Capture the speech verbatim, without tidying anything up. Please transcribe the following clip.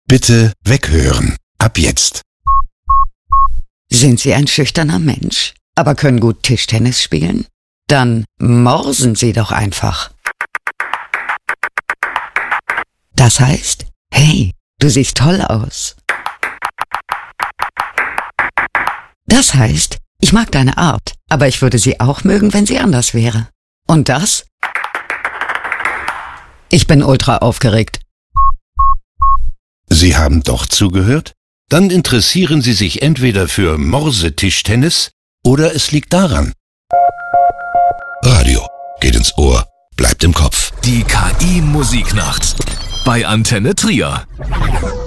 Bitte weghören. Ab jetzt. Sind Sie ein schüchterner Mensch, aber können gut Tischtennis spielen? Dann morsen Sie doch einfach. Das heißt, hey, du siehst toll aus. Das heißt, ich mag deine Art, aber ich würde sie auch mögen, wenn sie anders wäre. Und das? Ich bin ultra aufgeregt. Sie haben doch zugehört? Dann interessieren Sie sich entweder für Morsetischtennis oder es liegt daran. Radio geht ins Ohr, bleibt im Kopf. Die K I-Musiknacht bei Antenne Trier.